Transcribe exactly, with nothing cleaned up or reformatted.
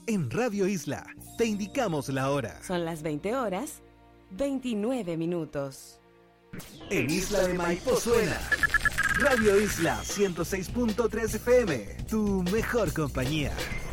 En Radio Isla te indicamos la hora. Son las veinte horas, veintinueve minutos. En Isla de Maipo suena Radio Isla ciento seis punto tres F M, tu mejor compañía.